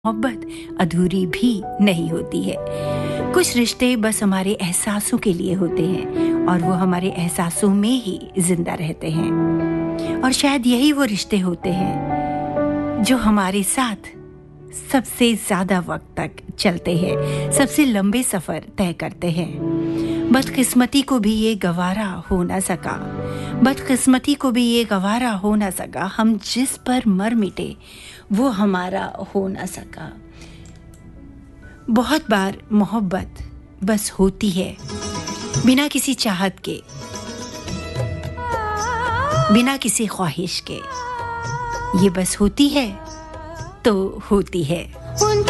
मोहब्बत अधूरी भी नहीं होती है। कुछ रिश्ते बस हमारे एहसासों के लिए होते हैं और वो हमारे एहसासों में ही जिंदा रहते हैं। और शायद यही वो रिश्ते होते हैं जो हमारे साथ सबसे ज्यादा वक्त तक चलते हैं, सबसे लंबे सफर तय करते हैं। बदकिस्मती को भी ये गवारा हो ना सका, बदकिस्मती को भी ये गवारा हो ना सका, हम जिस पर मर मिटे वो हमारा हो ना सका। बहुत बार मोहब्बत बस होती है बिना किसी चाहत के, बिना किसी ख्वाहिश के। ये बस होती है तो होती है।